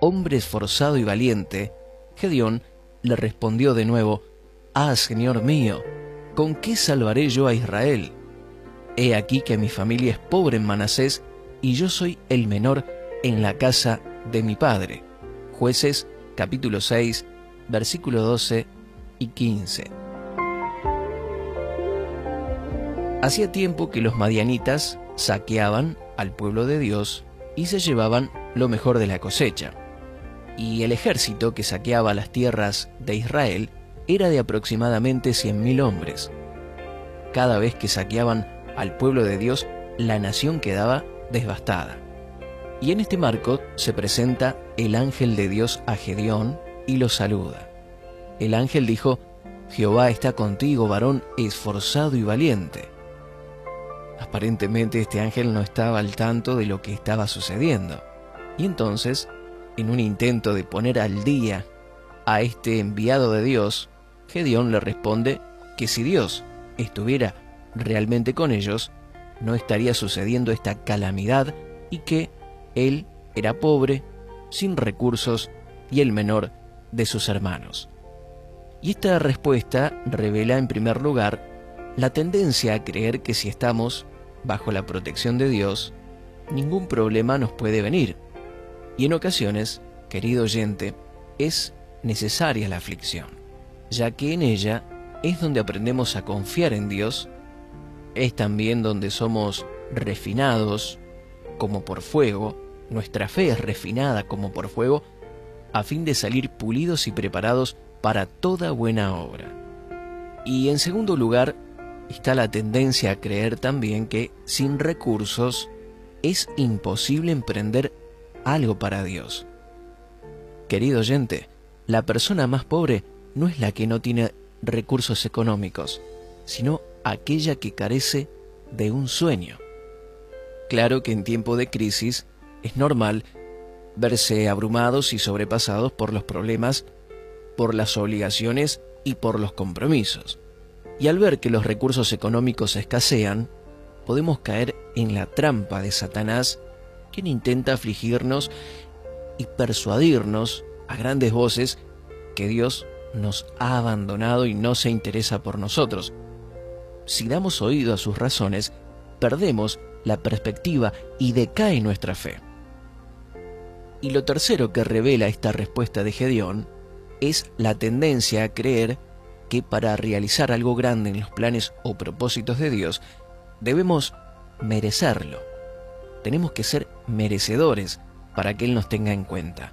hombre esforzado y valiente, Gedeón le respondió de nuevo: «Ah, Señor mío, ¿con qué salvaré yo a Israel? He aquí que mi familia es pobre en Manasés, y yo soy el menor en la casa de mi padre». Jueces, capítulo 6, versículos 12 y 15. Hacía tiempo que los madianitas saqueaban al pueblo de Dios y se llevaban lo mejor de la cosecha. Y el ejército que saqueaba las tierras de Israel era de aproximadamente 100.000 hombres. Cada vez que saqueaban al pueblo de Dios, la nación quedaba devastada. Y en este marco se presenta el ángel de Dios a Gedeón y lo saluda. El ángel dijo: «Jehová está contigo, varón esforzado y valiente». Aparentemente este ángel no estaba al tanto de lo que estaba sucediendo. Y entonces, en un intento de poner al día a este enviado de Dios, Gedeón le responde que si Dios estuviera realmente con ellos, no estaría sucediendo esta calamidad y que él era pobre, sin recursos y el menor de sus hermanos. Y esta respuesta revela en primer lugar la tendencia a creer que si estamos bajo la protección de Dios, ningún problema nos puede venir. Y en ocasiones, querido oyente, es necesaria la aflicción, ya que en ella es donde aprendemos a confiar en Dios, es también donde somos refinados como por fuego, nuestra fe es refinada como por fuego, a fin de salir pulidos y preparados para toda buena obra. Y en segundo lugar, está la tendencia a creer también que sin recursos es imposible emprender algo para Dios. Querido oyente, la persona más pobre no es la que no tiene recursos económicos, sino aquella que carece de un sueño. Claro que en tiempo de crisis es normal verse abrumados y sobrepasados por los problemas, por las obligaciones y por los compromisos. Y al ver que los recursos económicos escasean, podemos caer en la trampa de Satanás, quien intenta afligirnos y persuadirnos a grandes voces que Dios nos ha abandonado y no se interesa por nosotros. Si damos oído a sus razones, perdemos la perspectiva y decae nuestra fe. Y lo tercero que revela esta respuesta de Gedeón es la tendencia a creer que para realizar algo grande en los planes o propósitos de Dios, debemos merecerlo. Tenemos que ser merecedores para que Él nos tenga en cuenta.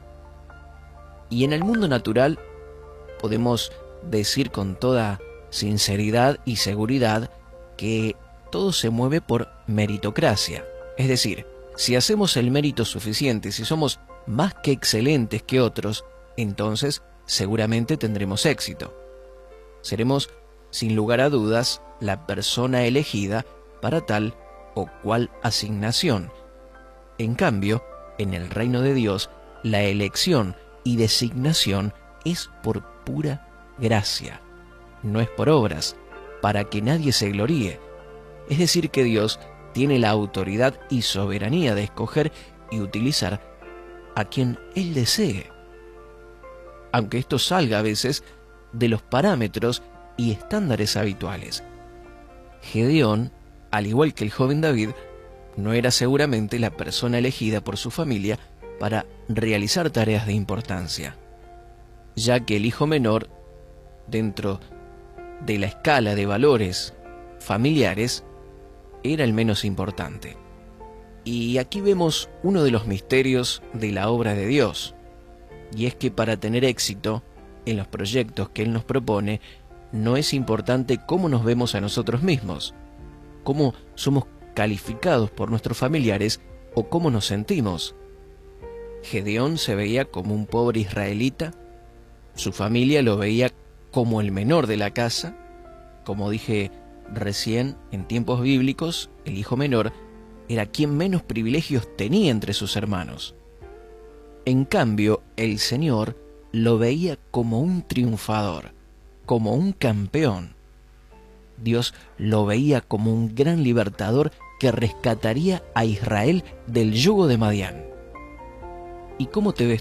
Y en el mundo natural podemos decir con toda sinceridad y seguridad que todo se mueve por meritocracia. Es decir, si hacemos el mérito suficiente, si somos más que excelentes que otros, entonces seguramente tendremos éxito. Seremos, sin lugar a dudas, la persona elegida para tal o cual asignación. En cambio, en el reino de Dios, la elección y designación es por pura gracia, no es por obras, para que nadie se gloríe. Es decir, que Dios tiene la autoridad y soberanía de escoger y utilizar a quien Él desee, aunque esto salga a veces de los parámetros y estándares habituales. Gedeón, al igual que el joven David, no era seguramente la persona elegida por su familia para realizar tareas de importancia, ya que el hijo menor, dentro de la escala de valores familiares, era el menos importante. Y aquí vemos uno de los misterios de la obra de Dios, y es que para tener éxito en los proyectos que Él nos propone, no es importante cómo nos vemos a nosotros mismos, cómo somos calificados por nuestros familiares o cómo nos sentimos. Gedeón se veía como un pobre israelita, su familia lo veía como el menor de la casa. Como dije recién, en tiempos bíblicos, el hijo menor era quien menos privilegios tenía entre sus hermanos. En cambio, el Señor lo veía como un triunfador, como un campeón. Dios lo veía como un gran libertador que rescataría a Israel del yugo de Madián. ¿Y cómo te ves